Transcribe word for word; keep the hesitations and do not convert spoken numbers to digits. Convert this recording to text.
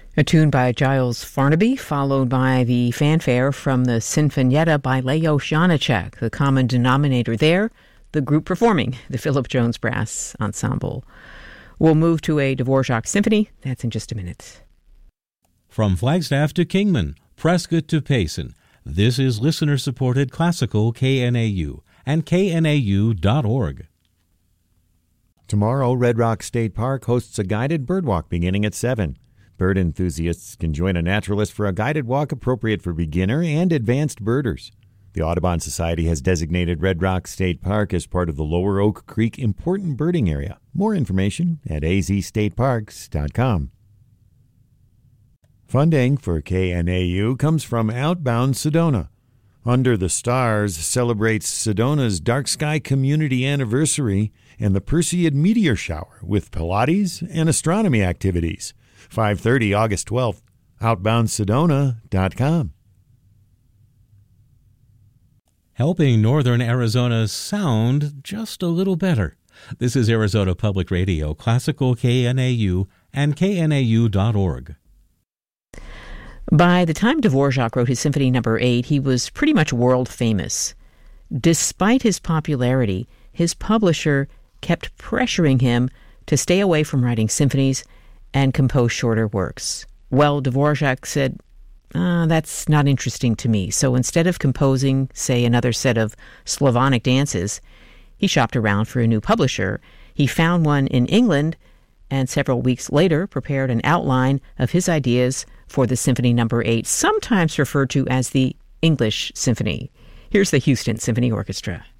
A tune by Giles Farnaby, followed by the fanfare from the Sinfonietta by Leo Janáček. The common denominator there, the group performing, the Philip Jones Brass Ensemble. We'll move to a Dvorak symphony. That's in just a minute. From Flagstaff to Kingman, Prescott to Payson, this is listener-supported classical K N A U and K N A U dot org. Tomorrow, Red Rock State Park hosts a guided birdwalk beginning at seven. Bird enthusiasts can join a naturalist for a guided walk appropriate for beginner and advanced birders. The Audubon Society has designated Red Rock State Park as part of the Lower Oak Creek Important Birding Area. More information at a z state parks dot com. Funding for K N A U comes from Outbound Sedona. Under the Stars celebrates Sedona's Dark Sky Community Anniversary and the Perseid Meteor Shower with Pilates and astronomy activities. five thirty, August twelfth, outbound sedona dot com. Helping northern Arizona sound just a little better. This is Arizona Public Radio, Classical K N A U and K N A U dot org. By the time Dvorak wrote his Symphony Number eight, he was pretty much world famous. Despite his popularity, his publisher kept pressuring him to stay away from writing symphonies and compose shorter works. Well, Dvorak said, ah, that's not interesting to me. So instead of composing, say, another set of Slavonic dances, he shopped around for a new publisher. He found one in England, and several weeks later prepared an outline of his ideas for the Symphony Number eight, sometimes referred to as the English Symphony. Here's the Houston Symphony Orchestra.